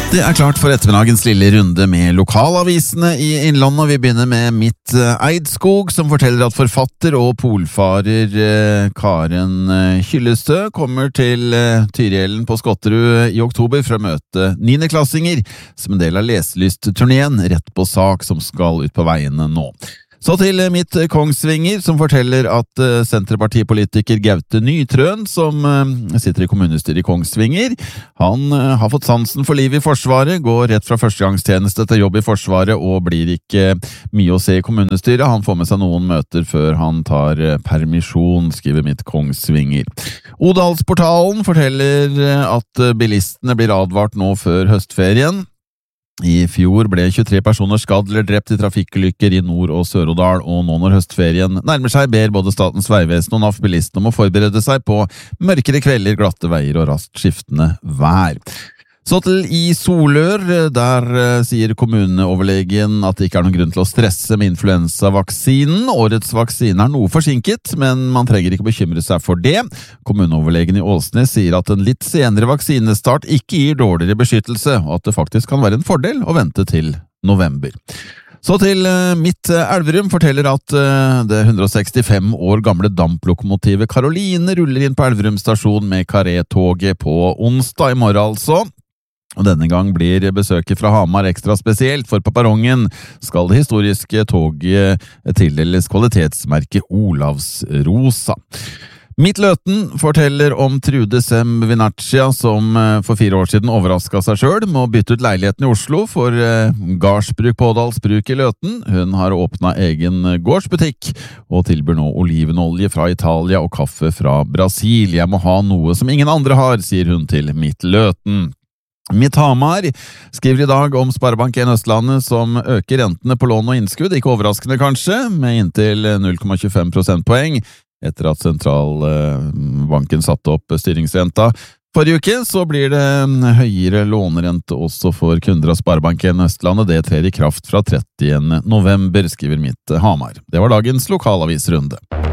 Det klart for ettermiddagens lille runde med lokalavisene i Innlandet, og vi begynner med Mitt Eidskog, som forteller at forfatter og polfarer Karen Hyllestø kommer til Tyrihjellen på Skotterud i oktober for å møte 9.-klassinger som en del av leselystturneen Rett på sak som skal ut på veiene nå. Så til Mitt Kongsvinger, som forteller at senterpartipolitiker Gaute Nytrøen, som sitter i kommunestyret i Kongsvinger, han har fått sansen for liv i Forsvaret, går rett fra førstegangstjeneste til jobb i Forsvaret og blir ikke mye å se i kommunestyret. Han får med seg noen møter før han tar permisjon, skriver Mitt Kongsvinger. Odalsportalen forteller at bilistene blir advart nå før høstferien. I fjor ble 23 personer skadd eller drept i trafikkulykker i Nord- og Sør-Odal, og nå når høstferien nærmer seg, ber både Statens vegvesen og NAF bilistene om å forberede seg på mørkere kvelder, glatte veier og raskt skiftende vær. Så til i Solør, der sier kommuneoverlegen at det ikke noen grunn til å stresse med influensavaksinen. Årets vaksine noe forsinket, men man trenger ikke bekymre seg for det. Kommuneoverlegen i Åsnes sier at en litt senere vaksinestart ikke gir dårligere beskyttelse, og at det faktisk kan være en fordel å vente til november. Så til Mitt Elverum forteller at det 165 år gamle damplokomotivet Karoline ruller inn på Elverum stasjon med karetoget på onsdag i morgen altså. Og denne gang blir besøket fra Hamar ekstra spesielt, for på perrongen skal det historiske toget tildeles kvalitetsmerket Olavsrosa. Mitt Løten forteller om Trude Sem Vinaccia, som for 4 år siden overrasket seg selv med å bytte ut leiligheten i Oslo for gardsbruk på Ådalsbruk i Løten. Hun har åpnet egen gårdsbutikk og tilbyr nå olivenolje fra Italia og kaffe fra Brasil. Jeg må ha noe som ingen andre har, sier hun til Mitt Løten. Mitt Hamar skriver i dag om Sparebank1 Østlandet som øker rentene på lån og innskudd, ikke overraskende kanskje, med inntil 0,25 prosentpoeng etter at sentralbanken satte opp styringsrenta. Forrige uke så blir det høyere lånerente også for kunder av Sparebank1 Østlandet. Det trer i kraft fra 30. november, skriver Mitt Hamar. Det var dagens lokalavisrunde.